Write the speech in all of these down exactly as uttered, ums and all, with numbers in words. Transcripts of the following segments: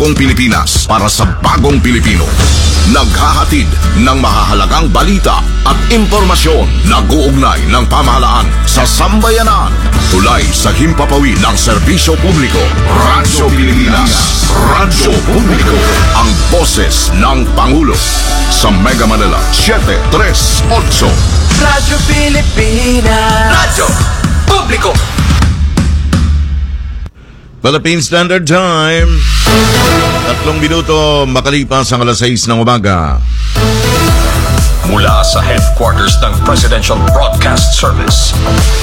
bagong Pilipinas para sa bagong Pilipino. Naghahatid ng mahahalagang balita at impormasyon na guugnay ng pamahalaan sa sambayanan. Tulay sa himpapawid ng serbisyo publiko. Radyo Pilipinas. Radyo Publiko. Ang boses ng Pangulo. Sa Mega Manila, seven three eight. Radyo Pilipinas. Radyo Publiko. Philippine Standard Time. Tatlong minuto makalipas ang alas sais ng umaga. Mula sa headquarters ng Presidential Broadcast Service.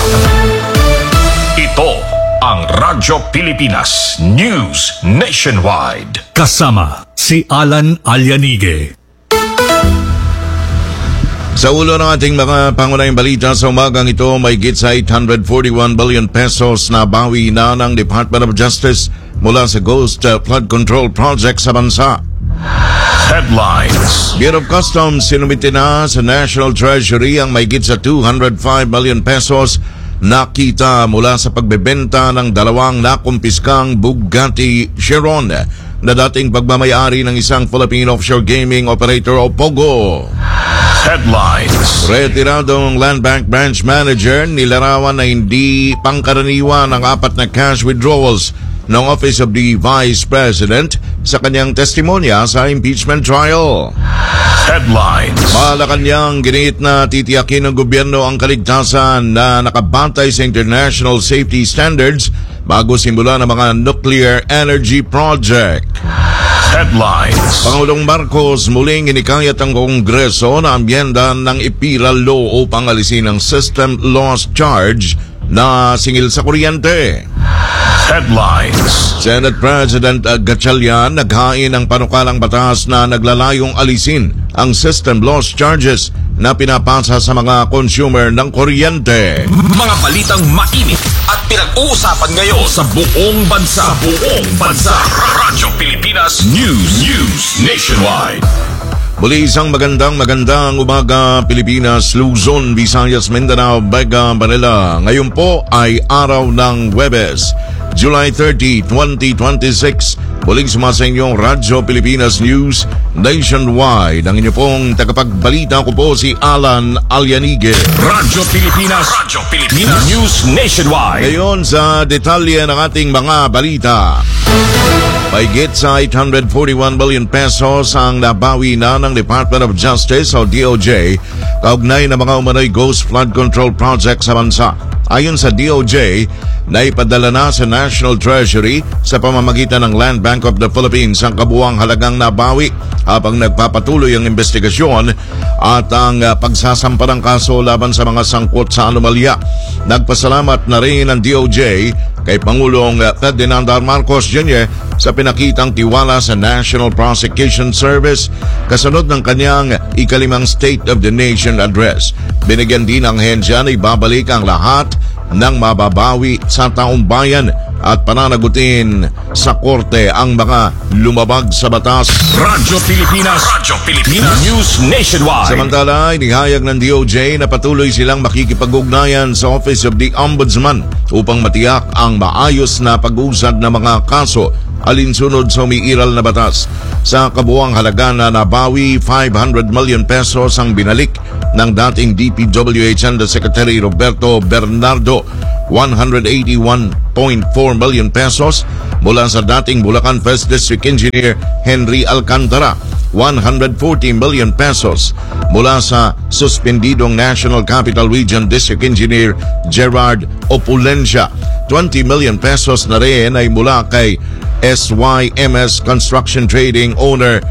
Ito ang Radyo Pilipinas News Nationwide. Kasama si Alan Alianige. Sa ulo ng ating mga pangunahing balita sa umagang ito, may higit sa eight hundred forty-one billion pesos na bawi na ng Department of Justice mula sa Ghost Flood Control Project sa bansa. Headlines. Bureau of Customs sinumite na sa National Treasury ang may higit sa two hundred five million pesos na kita mula sa pagbebenta ng dalawang nakumpiskang Bugatti Chiron na dating pagmamayari ng isang Philippine offshore gaming operator o POGO. Headlines. Retiradong Land Bank Branch Manager nilarawan na hindi pangkaraniwan ang apat na cash withdrawals ng Office of the Vice President sa kanyang testimonya sa impeachment trial. Headlines. Malacanang giniit na titiyakin ng gobyerno ang kaligtasan na nakabatay sa international safety standards bago simulan ang mga nuclear energy project. Headlines. Pangulong Marcos muling inikayat ang Kongreso na ambyenda ng Ipira Law upang alisin ang system loss charge na singil sa kuryente. Headlines. Senate President Gatchalian naghain ng panukalang batas na naglalayong alisin ang system loss charges na pinapasa sa mga consumer ng kuryente. Mga balitang mainit at pinag-uusapan ngayon sa buong bansa. Sa buong bansa. Radyo Pilipinas News. News Nationwide. Muli isang magandang magandang umaga Pilipinas, Luzon, Visayas, Mindanao, Vega, Manila. Ngayon po ay araw ng Huwebes, July thirtieth, twenty twenty-six. Muling sumasa inyong Radyo Pilipinas News Nationwide. Ang inyo pong tagapagbalita ko po si Alan Alianige. Radyo Pilipinas. Radyo Pilipinas News Nationwide. Ngayon sa detalye ng ating mga balita. Mahigit sa eight hundred forty-one billion pesos ang nabawi na ng Department of Justice o D O J kaugnay ng mga umano'y Ghost Flood Control Project sa bansa. Ayon sa D O J, naipadala na sa National Treasury sa pamamagitan ng Land Bank of the Philippines ang kabuuang halagang nabawi habang nagpapatuloy ang investigasyon at ang uh, pagsasampa ng kaso laban sa mga sangkot sa anomalya. Nagpasalamat na rin ang D O J kay Pangulong uh, Ferdinand R. Marcos Junior sa pinakitang tiwala sa National Prosecution Service kasunod ng kanyang ikalimang State of the Nation Address. Binigyan din ang hensya na ibabalik ang lahat ng mababawi sa taong bayan at pananagutin sa korte ang mga lumabag sa batas. Radyo Pilipinas. Radyo Pilipinas News Nationwide. Samantala, inihayag ng D O J na patuloy silang makikipag-ugnayan sa Office of the Ombudsman upang matiyak ang maayos na pag-usad ng mga kaso alinsunod sa umiiral na batas. Sa kabuuang halaga na nabawi, five hundred million pesos ang binalik ng dating D P W H Undersecretary Roberto Bernardo, one hundred eighty-one point four million pesos mula sa dating Bulacan First District Engineer Henry Alcantara, one hundred forty million pesos mula sa suspendidong National Capital Region District Engineer Gerard Opulencia, twenty million pesos na rin ay mula kay S Y M S Construction Trading owner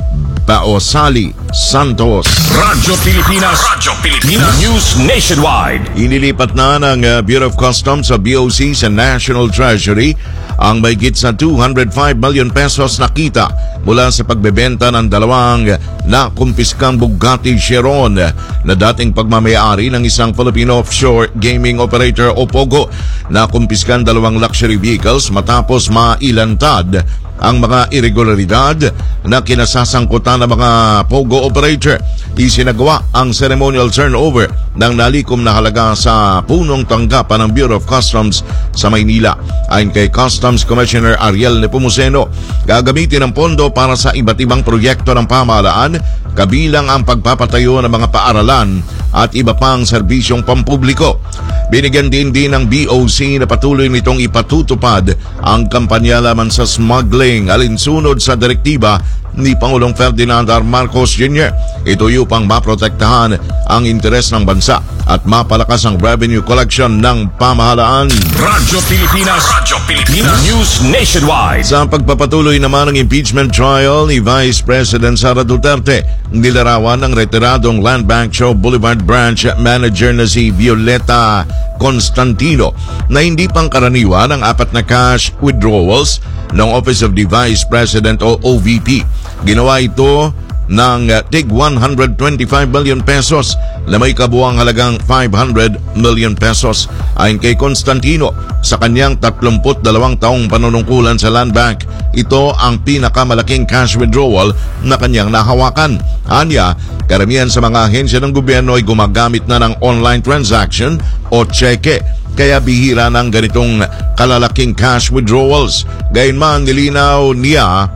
Baosali Santos. Radyo Pilipinas. Radyo Pilipinas News Nationwide. Inilipat na ng uh, Bureau of Customs sa B O C sa National Treasury ang mahigit sa two hundred five million pesos na kita mula sa pagbebenta ng dalawang nakumpiskang Bugatti Chiron na dating pagmamayari ng isang Filipino offshore gaming operator o POGO. Nakumpiskan dalawang luxury vehicles matapos mailantad ang mga irregularidad na kinasasangkutan ng mga POGO operator. isinagawa ang ceremonial turnover ng nalikom na halaga sa punong tanggapan ng Bureau of Customs sa Maynila. Ayon kay Customs Commissioner Ariel Nepomuceno, gagamitin ang pondo para sa iba't ibang proyekto ng pamahalaan, kabilang ang pagpapatayo ng mga paaralan at iba pang serbisyong pampubliko. Binigyan din din ng B O C na patuloy nitong ipatutupad ang kampanya laban sa smuggling alinsunod sa direktiba ni Pangulong Ferdinand R. Marcos Junior Ito upang maprotektahan ang interes ng bansa at mapalakas ang revenue collection ng pamahalaan. Radyo Pilipinas, Radyo Pilipinas, News Nationwide. Sa pagpapatuloy naman ng impeachment trial ni Vice President Sara Duterte, nilarawan ng retiradong Land Bank Show Boulevard Branch Manager na si Violeta Constantino na hindi pangkaraniwan ang apat na cash withdrawals ng Office of the Vice President o O V P. Ginawa ito ng uh, tig one hundred twenty-five million pesos na may kabuang halagang five hundred million pesos. Ayon kay Constantino, sa kanyang tatlumput dalawang taong panunungkulan sa Land Bank, ito ang pinakamalaking cash withdrawal na kanyang nahawakan. Anya, karamihan sa mga ahensya ng gobyerno ay gumagamit na ng online transaction o cheque, kaya bihira ng ganitong kalalaking cash withdrawals. Gayunman, nilinaw niya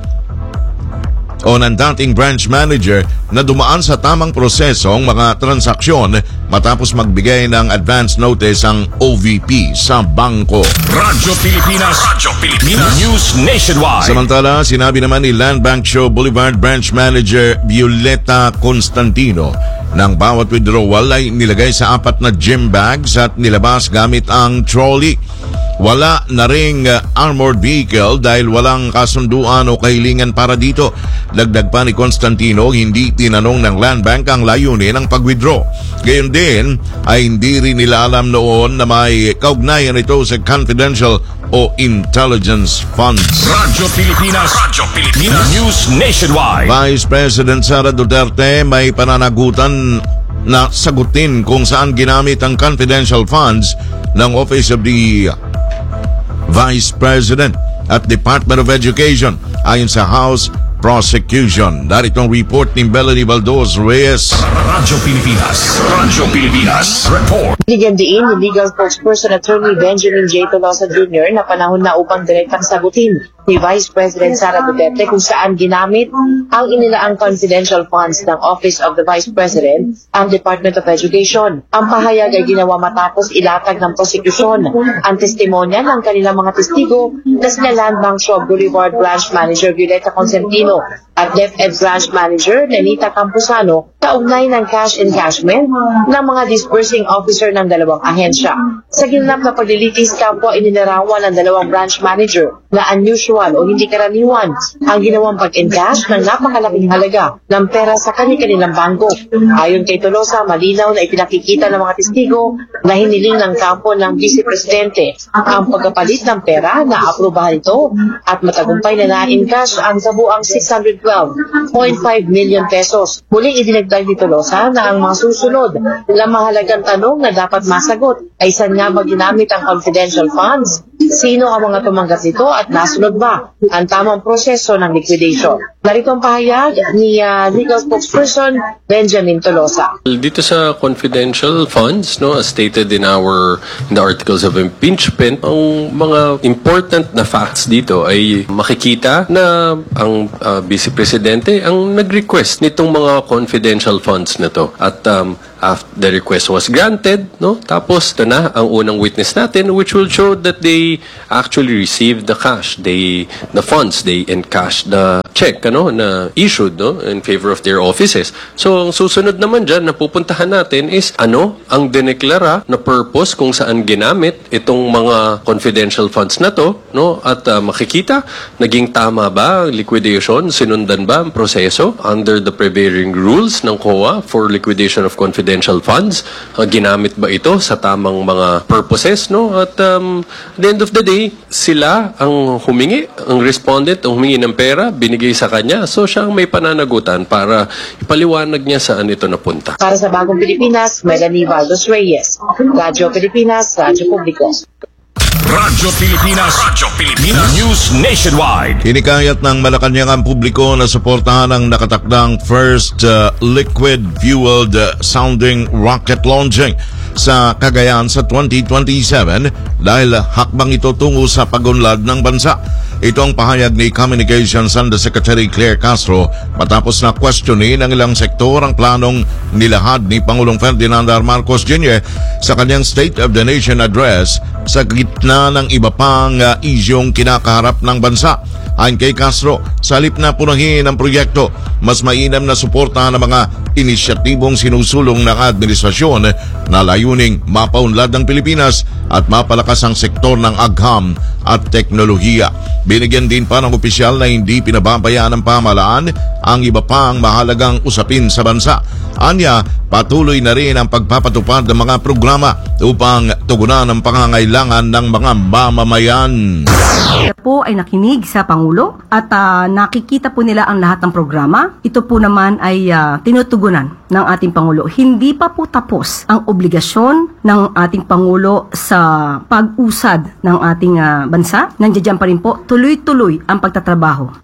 o ng dating branch manager na dumaan sa tamang proseso ang mga transaksyon matapos magbigay ng advance notice ang O V P sa bangko. Radyo Pilipinas, Radyo Pilipinas, News Nationwide. Samantala, sinabi naman ni Land Bank Show Boulevard Branch Manager Violeta Constantino ng bawat withdrawal ay nilagay sa apat na gym bags at nilabas gamit ang trolley. Wala na ring uh, armored vehicle dahil walang kasunduan o kahilingan para dito. Dagdag pa ni Constantino, hindi tinanong ng Land Bank ang layunin ng pag-withdraw. Gayon din ay hindi rin nila alam noon na may kaugnayan ito sa confidential o intelligence funds. Radyo Pilipinas, Radyo Pilipinas, News Nationwide. Vice President Sara Duterte may pananagutan na sagutin kung saan ginamit ang confidential funds ng Office of the Vice President at Department of Education ayon sa House Prosecution. Darito ang report ni Melanie Baldos Reyes. Radyo Pilipinas, Radyo Pilipinas, report. Bigyan diin ni Legal Spokesperson Attorney Benjamin J. Tolosa Junior na panahon na upang direktang sagutin ni Vice President Sara Duterte kung saan ginamit ang inilaang confidential funds ng Office of the Vice President ang Department of Education. Ang pahayag ay ginawa matapos ilatag ng prosekusyon ang testimonya ng kanilang mga testigo na sina Land Bank Show Boulevard Branch Manager Violeta Constantino at DepEd Branch Manager Nenita Campuzano kaugnay ng cash encashment ng mga disbursing officer ng dalawang ahensya. Sa ginanap na paglilitis, kapwa ininarawan ng dalawang branch manager na unusual o hindi karaniwan ang ginawang pag-encash ng napakalaking halaga ng pera sa kanilang bangko. Ayon kay Tolosa, malinaw na ipinakikita ng mga testigo na hiniling ng kampo ng Vice Presidente ang pagkapalit ng pera na aprobahan ito at matagumpay na na-encash ang kabuang six hundred twelve point five million pesos. Muling idinagdag ni Tolosa na ang mga susunod na mahalagang tanong na dapat masagot ay saan nga ba ginamit ang confidential funds? Sino ang mga tumanggap nito at nasunod ba ang tamang proseso ng liquidation? Narito ang pahayag ni uh, Legal Spokesperson Benjamin Tolosa. Dito sa confidential funds, no, as stated in our in the articles of impeachment, ang mga important na facts dito ay makikita na ang uh, Vice Presidente ang nag-request nitong mga confidential funds na to. At um, after the request was granted, no, tapos ito na ang unang witness natin, which will show that they actually received the cash, they the funds, they encashed the check, ano, na issued, no, in favor of their offices. So, ang susunod naman dyan na pupuntahan natin is ano ang dineklara na purpose kung saan ginamit itong mga confidential funds na to, no, at uh, makikita naging tama ba ang liquidation, sinundan ba ang proseso under the prevailing rules ng C O A for liquidation of confidential funds, uh, ginamit ba ito sa tamang mga purposes, no, at um, at the end of the day, sila ang humingi, ang respondent ang humingi ng pera, binigay sa kanya. So siya ang may pananagutan para ipaliwanag niya saan ito napunta. Para sa Bagong Pilipinas, Melanie Baldos Reyes. Radyo Pilipinas, Radyo Publiko. Radyo Pilipinas. Radyo Pilipinas. News Nationwide. Hinikayat ng Malacanang ang publiko na suportahan ang nakatakdang first uh, liquid-fueled uh, sounding rocket launching sa Cagayan sa twenty twenty-seven dahil hakbang ito tungo sa pagunlad ng bansa. Ito ang pahayag ni Communications Undersecretary Claire Castro matapos na questionin ng ilang sektor ang planong nilahad ni Pangulong Ferdinand R. Marcos Junior sa kanyang State of the Nation address sa gitna ng iba pang uh, isyong kinakaharap ng bansa. Ayon kay Castro, sa halip na punahin ang proyekto, mas mainam na suportahan ang mga inisyatibong sinusulong ng administrasyon na layuning mapaunlad ng Pilipinas at mapalakas ang sektor ng agham at teknolohiya. Binigyan din pa ng opisyal na hindi pinababayaan ng pamahalaan ang iba pang mahalagang usapin sa bansa. Anya, patuloy na rin ang pagpapatupad ng mga programa upang tugunan ang pangangailangan ng mga mamamayan. Ito po ay nakinig sa Pangulo at uh, nakikita po nila ang lahat ng programa. Ito po naman ay uh, tinutugunan ng ating Pangulo. Hindi pa po tapos ang obligasyon ng ating Pangulo sa pag-usad ng ating uh, bansa. Nandiyan pa rin po, tuloy-tuloy ang pagtatrabaho.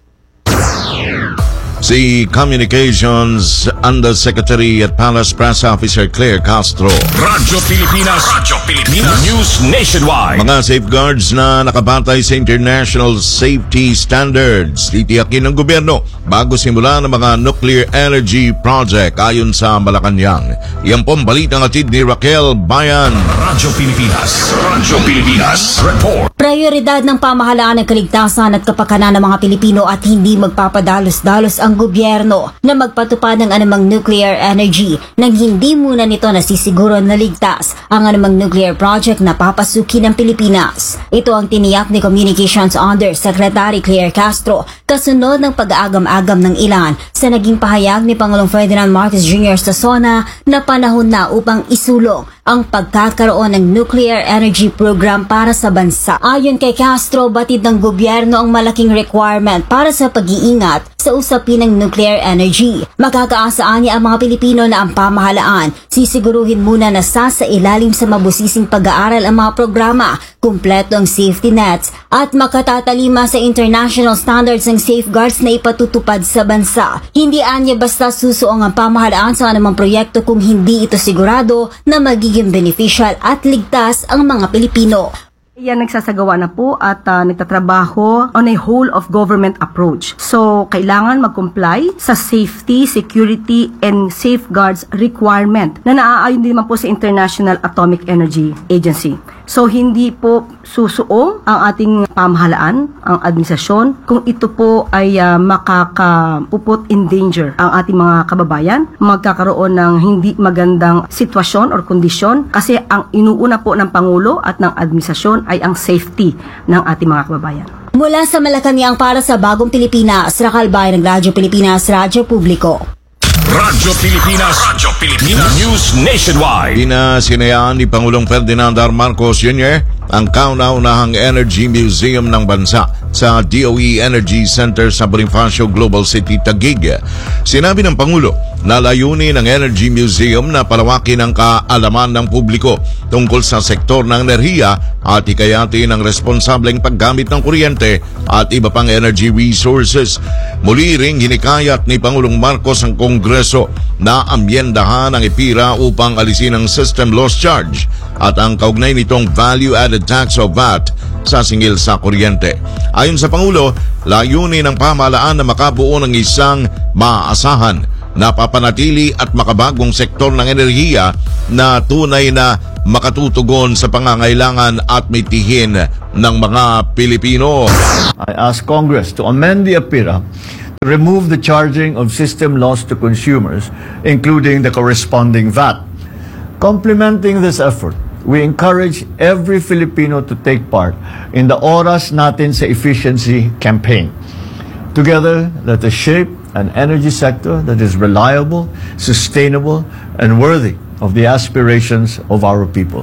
Si Communications Undersecretary at Palace Press Officer Claire Castro. Radyo Pilipinas. Radyo Pilipinas. News Nationwide. Mga safeguards na nakabatay sa International Safety Standards titiyakin ng gobyerno bago simula ng mga nuclear energy project ayon sa Malacanang. Yan po ang balitang atid ni Raquel Bayan. Radyo Pilipinas. Radyo Pilipinas. Report. Prioridad ng pamahalaan ng kaligtasan at kapakanan ng mga Pilipino at hindi magpapadalos-dalos ang gobyerno na magpatupad ng anumang nuclear energy nang hindi muna nito nasisiguro na ligtas ang anumang nuclear project na papasukin ng Pilipinas. Ito ang tiniyak ni Communications Undersecretary Claire Castro kasunod ng pag-aagam-agam ng ilan sa naging pahayag ni Pangulong Ferdinand Marcos Junior sa SONA na panahon na upang isulong ang pagkakaroon ng nuclear energy program para sa bansa. Ayon kay Castro, batid ng gobyerno ang malaking requirement para sa pag-iingat sa usapin ng nuclear energy. Makakaasaan niya ang mga Pilipino na ang pamahalaan sisiguruhin muna na sasailalim sa mabusising pag-aaral ang mga programa, kumpleto ang safety nets at makatatalima sa international standards ng safeguards na ipatutupad sa bansa. Hindi anya basta susuong ang pamahalaan sa anumang proyekto kung hindi ito sigurado na magiging beneficial at ligtas ang mga Pilipino. Yan nagsasagawa na po at uh, nagtatrabaho on a whole of government approach. So, kailangan mag-comply sa safety, security, and safeguards requirement na naaayon din naman po sa International Atomic Energy Agency. So, hindi po susuong ang ating pamahalaan, ang administrasyon, kung ito po ay uh, makakapuput in danger ang ating mga kababayan, magkakaroon ng hindi magandang sitwasyon or kondisyon kasi ang inuuna po ng Pangulo at ng administrasyon ay ang safety ng ating mga kababayan. Mula sa Malacanang para sa Bagong Pilipinas, Raquel Bayan ng Radyo Pilipinas, Radyo Publiko. Radyo Pilipinas. Radyo Pilipinas. News Nationwide. Pinasinayaan ni Pangulong Ferdinand R. Marcos Junior ang kauna-unahang Energy Museum ng bansa sa D O E Energy Center sa Bonifacio Global City, Taguig. Sinabi ng Pangulo na layunin ng Energy Museum na palawakin ang kaalaman ng publiko tungkol sa sektor ng enerhiya at hikayatin ang responsableng paggamit ng kuryente at iba pang energy resources. Muli ring hinikayat ni Pangulong Marcos ang Kongreso na amyendahan ang IPIRA upang alisin ang system loss charge at ang kaugnay nitong value-added tax o V A T sa singil sa kuryente. Ayon sa Pangulo, layunin ng pamahalaan na makabuo ng isang maaasahan, napapanatili at makabagong sektor ng enerhiya na tunay na makatutugon sa pangangailangan at mitihin ng mga Pilipino. I ask Congress to amend the IPIRA to remove the charging of system loss to consumers, including the corresponding V A T. Complementing this effort, we encourage every Filipino to take part in the Oras Natin sa Efficiency campaign. Together, let us shape an energy sector that is reliable, sustainable, and worthy of the aspirations of our people.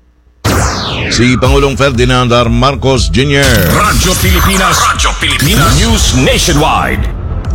Si Pangulong Ferdinand R. Marcos Junior Radyo Pilipinas. Radyo Pilipinas. News Nationwide.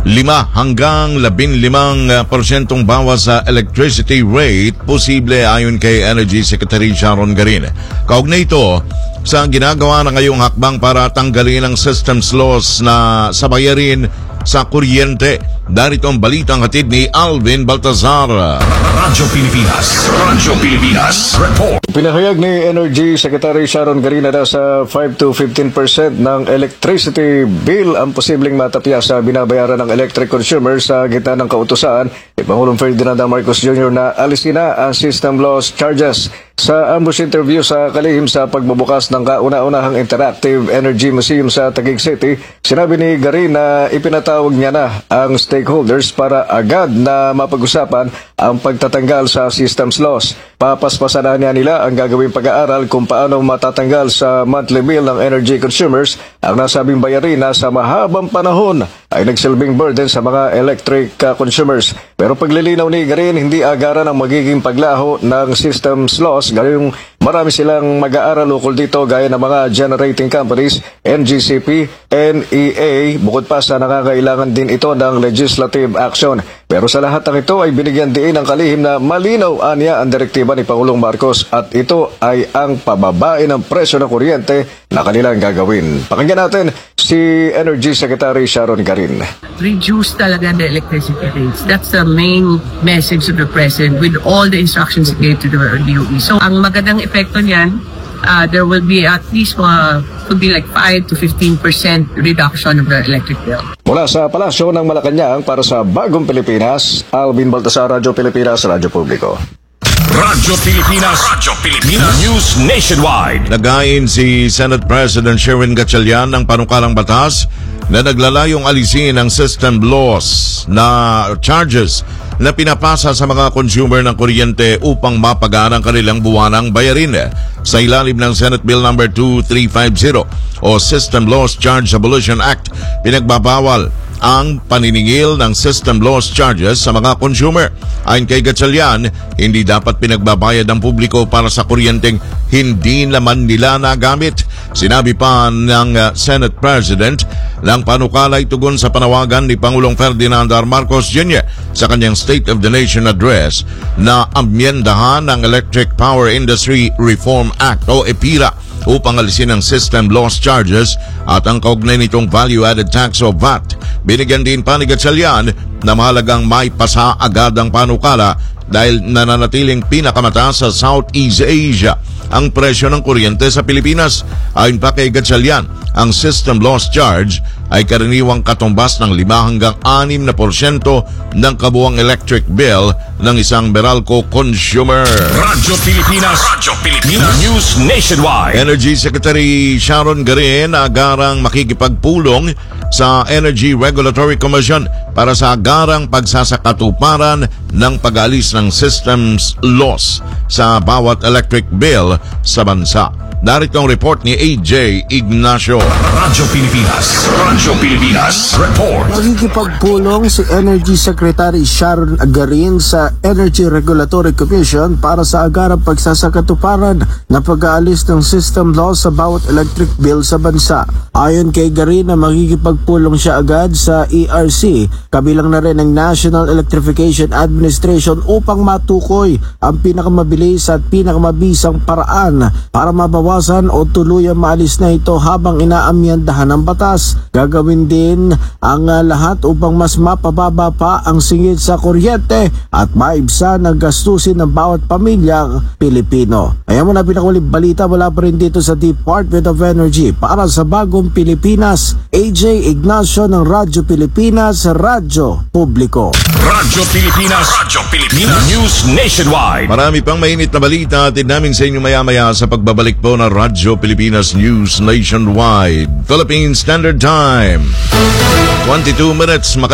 lima hanggang labing limang porsyentong bawas sa electricity rate posible ayon kay Energy Secretary Sharon Garin. Kaugnay ito sa ginagawa na ngayong hakbang para tanggalin ang systems loss na sa bayarin sa kuryente. Darito ang balitang hatid ni Alvin Baltazar. Radyo Pilipinas. Radyo Pilipinas. Report. Pinahayag ni Energy Secretary Sharon Garin na sa five to fifteen percent ng electricity bill ang posibleng matapya sa binabayaran ng electric consumers sa gitna ng kautusan ni Pangulong Ferdinand Marcos Junior na alisin na ang system loss charges. Sa ambush interview sa kalihim sa pagbubukas ng kauna-unahang Interactive Energy Museum sa Taguig City, sinabi ni Garin na ipinatawag niya na ang stakeholders para agad na mapag-usapan ang pagtatanggal sa systems loss. Papaspasan na niya nila ang gagawing pag-aaral kung paano matatanggal sa monthly bill ng energy consumers ang nasabing bayarin na sa mahabang panahon ay nagsilbing burden sa mga electric uh, consumers. Pero paglilinaw ni Garin, hindi agaran ang magiging paglaho ng systems loss. Gayong marami silang mag-aaral ukol dito gaya ng mga generating companies, N G C P, N E A, bukod pa sa nakakailangan din ito ng legislative action. Pero sa lahat ng ito ay binigyan din ng kalihim na malinaw anya ang direktiba ni Pangulong Marcos at ito ay ang pababain ng presyo ng kuryente na kanilang gagawin. Pakinggan natin si Energy Secretary Sharon Garin. Reduce talaga the electricity rates. That's the main message of the President with all the instructions he gave to the D O E. So, ang magandang epekto niyan, uh, there will be at least uh, could be like five to fifteen percent reduction of the electric bill. Mula sa Palasyo ng Malacanang para sa Bagong Pilipinas, Alvin Baltasar, Radyo Pilipinas, Radyo Publiko. Radyo Pilipinas. Radyo Pilipinas. News Nationwide. Nagain si Senate President Sherwin Gatchalian ng panukalang batas na naglalayong alisin ang system loss na charges na pinapasa sa mga consumer ng kuryente upang mapagaan ang kanilang buwanang bayarin. Sa ilalim ng Senate Bill number two three five zero o System Loss Charge Abolition Act, pinagbabawal ang paniningil ng system loss charges sa mga consumer. Ayon kay Gatchalian, hindi dapat pinagbabayad ng publiko para sa kuryenteng hindi naman nila nagamit. Sinabi pa ng uh, Senate President ng panukala ay tugon sa panawagan ni Pangulong Ferdinand R. Marcos Junior sa kanyang State of the Nation Address na amyendahan ng Electric Power Industry Reform Act o E P I R A upang alisin ang system loss charges at ang kaugnay nitong value-added tax o V A T. Binigyan din pa ni Gatchalian na mahalagang maipasa agad ang panukala dahil nananatiling pinakamataas sa Southeast Asia ang presyo ng kuryente sa Pilipinas. Ayon pa kay Gatchalian, ang system loss charge ay karaniwang katumbas ng lima hanggang anim na porsyento ng kabuang electric bill ng isang Meralco consumer. Radyo Pilipinas. Radyo Pilipinas. News Nationwide. Energy Secretary Sharon Garin agarang makikipagpulong sa Energy Regulatory Commission para sa agarang pagsasakatuparan ng pag-alis ng systems loss sa bawat electric bill sa bansa. Narito ang report ni A J Ignacio. Radyo Pilipinas. Radyo Pilipinas. Report. Magkikipagpulong si Energy Secretary Sharon Garin sa Energy Regulatory Commission para sa agarang pagsasakatuparan na pag-aalis ng system loss sa bawat electric bill sa bansa. Ayon kay Garin na magkikipagpulong siya agad sa E R C, kabilang na rin ang National Electrification Administration upang matukoy ang pinakamabilis at pinakamabisang paraan para mabawasan o tuluyang maalis na ito habang inaamyandahan ng batas. Gagawin din ang uh, lahat upang mas mapababa pa ang singit sa kuryente at maibsan ang gastusin ng bawat pamilyang Pilipino. Ayan mo na pinakawaling balita mula pa rin dito sa Department of Energy para sa Bagong Pilipinas. A J Ignacio ng Radyo Pilipinas, Radyo Publiko. Radyo Pilipinas. Radyo Pilipinas. News Nationwide. Marami pang mainit na balita at namin sa inyo maya-maya sa pagbabalik po ng Radyo Pilipinas News Nationwide. Philippine Standard Time. twenty-two minutes.